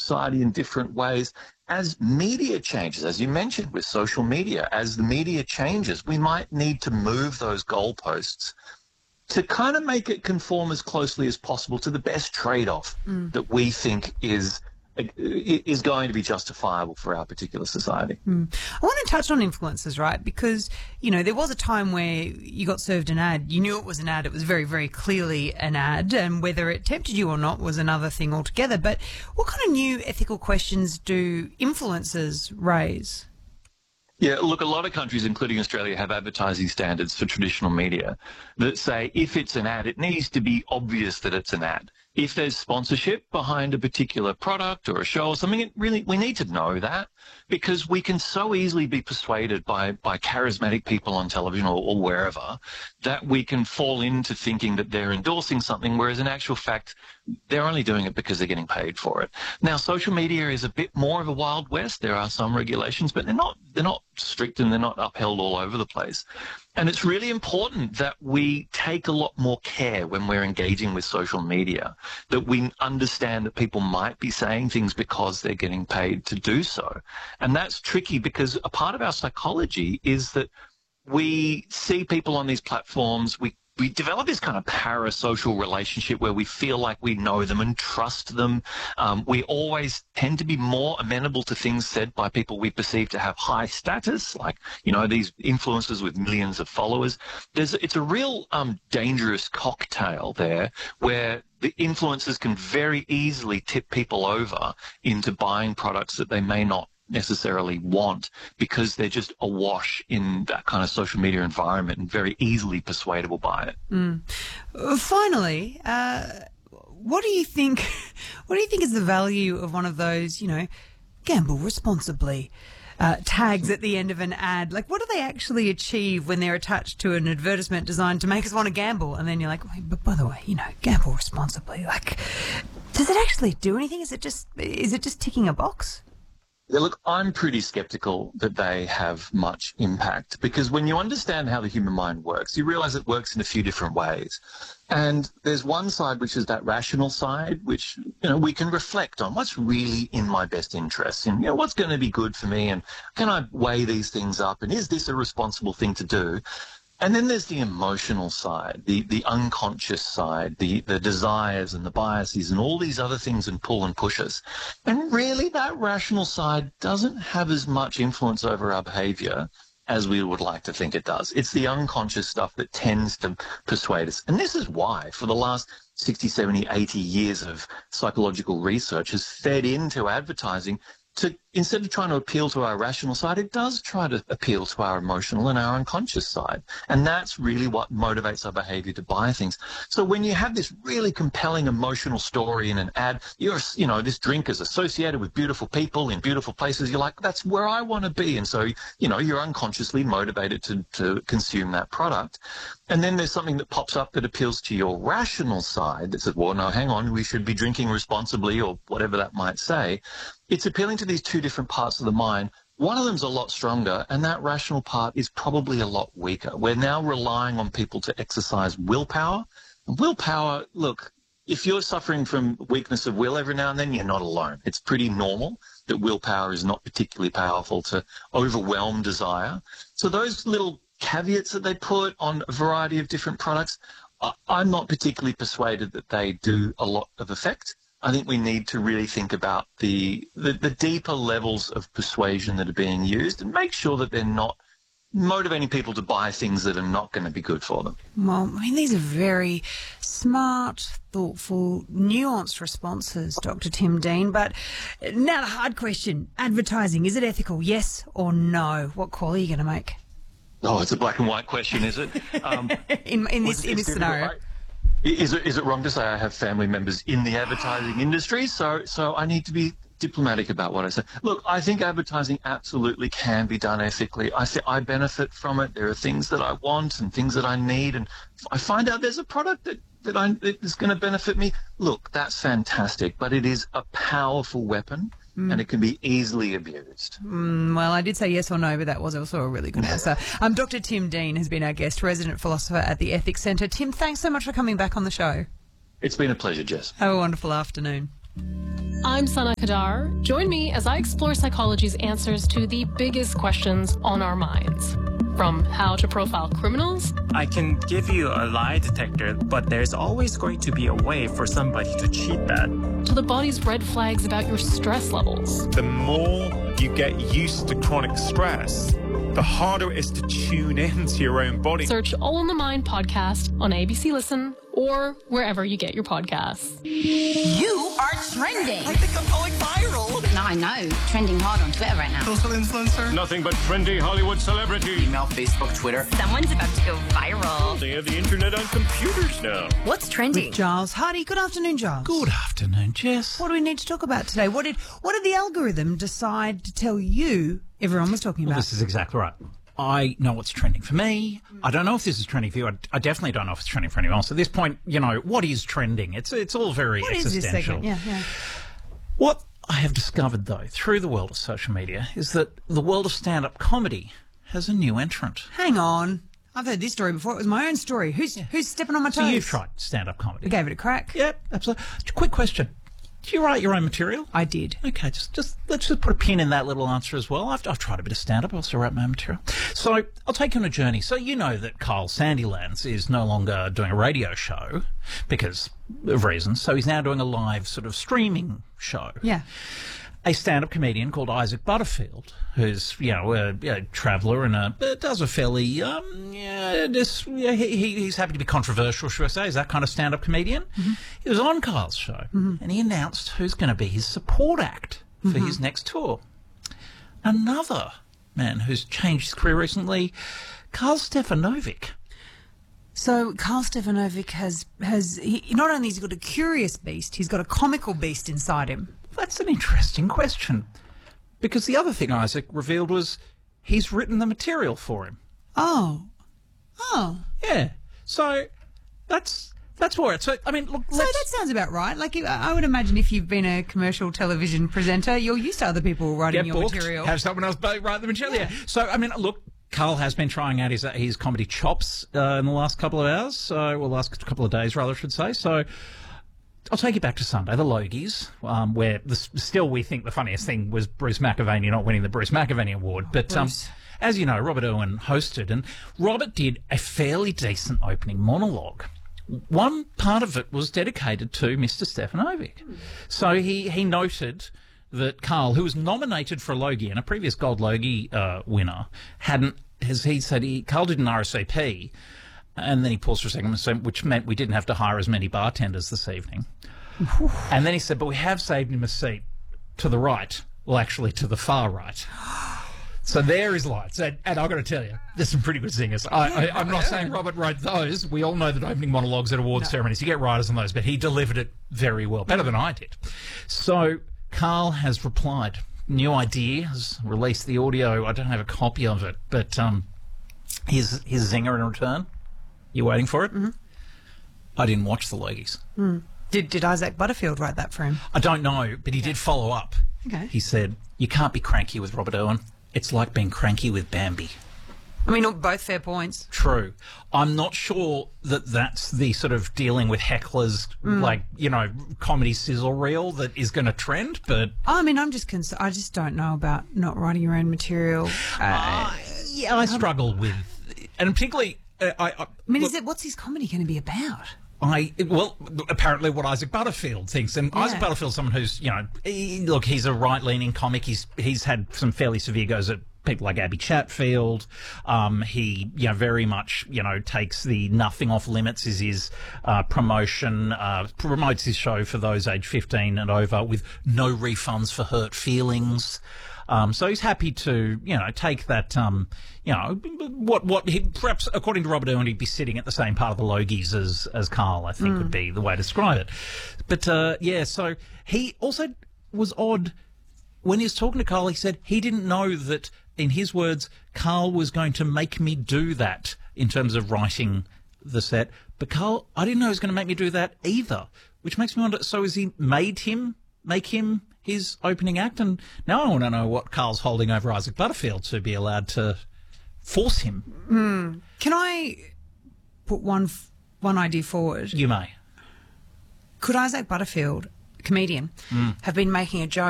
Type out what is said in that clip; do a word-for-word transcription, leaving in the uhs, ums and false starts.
society in different ways. As media changes, as you mentioned with social media, as the media changes, we might need to move those goalposts to kind of make it conform as closely as possible to the best trade-off mm. that we think is is going to be justifiable for our particular society. Mm. I want to touch on influencers, right? Because, you know, there was a time where you got served an ad. You knew it was an ad. It was very, very clearly an ad. And whether it tempted you or not was another thing altogether. But what kind of new ethical questions do influencers raise? Yeah, look, a lot of countries, including Australia, have advertising standards for traditional media that say if it's an ad, it needs to be obvious that it's an ad. If there's sponsorship behind a particular product or a show or something, it really, we need to know that, because we can so easily be persuaded by, by charismatic people on television or, or wherever that we can fall into thinking that they're endorsing something, whereas in actual fact, they're only doing it because they're getting paid for it. Now, social media is a bit more of a Wild West. There are some regulations, but they're not, they're not strict and they're not upheld all over the place. And it's really important that we take a lot more care when we're engaging with social media, that we understand that people might be saying things because they're getting paid to do so. And that's tricky because a part of our psychology is that we see people on these platforms, we we develop this kind of parasocial relationship where we feel like we know them and trust them. Um, we always tend to be more amenable to things said by people we perceive to have high status, like, you know, these influencers with millions of followers. There's, it's a real um, dangerous cocktail there where the influencers can very easily tip people over into buying products that they may not necessarily want because they're just awash in that kind of social media environment and very easily persuadable by it. Mm. Finally, uh, what do you think? What do you think is the value of one of those, you know, gamble responsibly uh, tags at the end of an ad? Like, what do they actually achieve when they're attached to an advertisement designed to make us want to gamble? And then you're like, wait, but by the way, you know, gamble responsibly. Like, does it actually do anything? Is it just is it just ticking a box? Yeah, look, I'm pretty skeptical that they have much impact because when you understand how the human mind works, you realize it works in a few different ways. And there's one side, which is that rational side, which, you know, we can reflect on what's really in my best interest and, you know, what's going to be good for me and can I weigh these things up and is this a responsible thing to do? And then there's the emotional side, the, the unconscious side, the, the desires and the biases and all these other things and pull and push us. And really that rational side doesn't have as much influence over our behavior as we would like to think it does. It's the unconscious stuff that tends to persuade us. And this is why for the last sixty, seventy, eighty years of psychological research has fed into advertising to, instead of trying to appeal to our rational side, it does try to appeal to our emotional and our unconscious side. And that's really what motivates our behavior to buy things. So when you have this really compelling emotional story in an ad, you're, you know, this drink is associated with beautiful people in beautiful places. You're like, that's where I want to be. And so, you know, you're unconsciously motivated to, to consume that product. And then there's something that pops up that appeals to your rational side that says, well, no, hang on, we should be drinking responsibly or whatever that might say. It's appealing to these two different parts of the mind. One of them's a lot stronger, and that rational part is probably a lot weaker. We're now relying on people to exercise willpower. Willpower, look, if you're suffering from weakness of will every now and then, you're not alone. It's pretty normal that willpower is not particularly powerful to overwhelm desire. So those little caveats that they put on a variety of different products, I'm not particularly persuaded that they do a lot of effect. I think we need to really think about the, the, the deeper levels of persuasion that are being used and make sure that they're not motivating people to buy things that are not going to be good for them. Well, I mean, these are very smart, thoughtful, nuanced responses, Doctor Tim Dean. But now the hard question, advertising, is it ethical, yes or no? What call are you going to make? Oh, it's a black and white question, is it? Um, in, in this, in this scenario. Right? Is it, is it wrong to say I have family members in the advertising industry? So, so I need to be diplomatic about what I say. Look, I think advertising absolutely can be done ethically. I th- I benefit from it. There are things that I want and things that I need, and I find out there's a product that, that, I, that is going to benefit me. Look, that's fantastic, but it is a powerful weapon. Mm. And it can be easily abused. Mm, well, I did say yes or no, but that was also a really good answer. um, Doctor Tim Dean has been our guest, resident philosopher at the Ethics Centre. Tim, thanks so much for coming back on the show. It's been a pleasure, Jess. Have a wonderful afternoon. I'm Sana Kadar. Join me as I explore psychology's answers to the biggest questions on our minds. From how to profile criminals. I can give you a lie detector, but there's always going to be a way for somebody to cheat that. To the body's red flags about your stress levels. The more you get used to chronic stress, the harder it is to tune into your own body. Search All in the Mind podcast on A B C Listen or wherever you get your podcasts. You are trending. I think I'm going viral. No, I know. Trending hard on Twitter right now. Social influencer. Nothing but trendy Hollywood celebrity. Email, Facebook, Twitter. Someone's about to go viral. They have the internet on computers now. What's trending? With Giles Hardy. Good afternoon, Giles. Good afternoon, Jess. What do we need to talk about today? What did what did the algorithm decide to tell you everyone was talking Well, about? this is exactly right. I know what's trending for me. I don't know if this is trending for you. I, I definitely don't know if it's trending for anyone else. At this point, you know, what is trending? It's it's all very What is existential. this segment? Yeah, yeah. What I have discovered, though, through the world of social media, is that the world of stand-up comedy has a new entrant. Hang on. I've heard this story before. It was my own story. Who's who's stepping on my toes? So you've tried stand-up comedy. You gave it a crack. Yeah, absolutely. Quick question. Do you write your own material? I did. Okay, just just let's just put a pin in that little answer as well. I've, I've tried a bit of stand-up. I also write my own material. So I'll take you on a journey. So you know that Kyle Sandilands is no longer doing a radio show because of reasons. So he's now doing a live sort of streaming show. Yeah. A stand-up comedian called Isaac Butterfield, who's, you know, a, a traveller and a, uh, does a fairly, um, yeah, this, yeah, he, he's happy to be controversial, should I say. He's that kind of stand-up comedian. Mm-hmm. He was on Kyle's show, mm-hmm. and he announced who's going to be his support act for mm-hmm. his next tour. Another man who's changed his career recently, Karl Stefanovic. So Karl Stefanovic has, has he, not only has he got a curious beast, he's got a comical beast inside him. That's an interesting question. Because the other thing Isaac revealed was he's written the material for him. Oh. Oh. Yeah. So that's that's where it's... So, I mean, look... So that sounds about right. Like, I would imagine if you've been a commercial television presenter, you're used to other people writing Get your booked, material. Have someone else write the material. Yeah. yeah. So, I mean, look... Carl has been trying out his his comedy chops uh, in the last couple of hours, so, well, last couple of days, rather, I should say. So I'll take you back to Sunday, the Logies, um, where the, still we think the funniest thing was Bruce McAvaney not winning the Bruce McAvaney Award. But um, as you know, Robert Irwin hosted, and Robert did a fairly decent opening monologue. One part of it was dedicated to Mister Stefanovic. So he, he noted that Carl, who was nominated for a Logie and a previous Gold Logie uh, winner, hadn't, as he said, he, Carl did an R S V P, and then he paused for a second, which meant we didn't have to hire as many bartenders this evening. And then he said, but we have saved him a seat to the right, well, actually to the far right. So there is lights, and, and I've got to tell you, there's some pretty good singers. I, I, I'm not saying Robert wrote those. We all know that opening monologues at awards no. ceremonies, you get writers on those, but he delivered it very well, better than I did. So Carl has replied. New idea, has released the audio. I don't have a copy of it, but um, his his zinger in return. You waiting for it? Mm-hmm. I didn't watch the Logies. Mm. Did did Isaac Butterfield write that for him? I don't know, but he okay. did follow up. Okay. He said, "You can't be cranky with Robert Irwin. It's like being cranky with Bambi." I mean, both fair points. True. I'm not sure that that's the sort of dealing with hecklers, mm. like, you know, comedy sizzle reel that is going to trend, but... I mean, I'm just concerned. I just don't know about not writing your own material. Uh, uh, yeah, I struggle with... And particularly... Uh, I, I, I mean, look, is it, what's his comedy going to be about? I well, apparently what Isaac Butterfield thinks, and yeah. Isaac Butterfield's someone who's, you know, he, look, he's a right-leaning comic. He's he's had some fairly severe goes at people like Abby Chatfield. Um, he, you know, very much, you know, takes the nothing off limits is his uh, promotion, uh, promotes his show for those aged fifteen and over with no refunds for hurt feelings. Um, so he's happy to, you know, take that, um, you know, what, what he, perhaps according to Robert Irwin, he'd be sitting at the same part of the Logies as, as Carl, I think mm. would be the way to describe it. But, uh, yeah, so he also was odd when he was talking to Carl. He said he didn't know that, in his words, Carl was going to make me do that in terms of writing the set. But Carl, I didn't know he was going to make me do that either, which makes me wonder, so has he made him, make him his opening act? And now I want to know what Carl's holding over Isaac Butterfield to be allowed to force him. Mm. Can I put one one idea forward? You may. Could Isaac Butterfield comedian, Mm. have been making a joke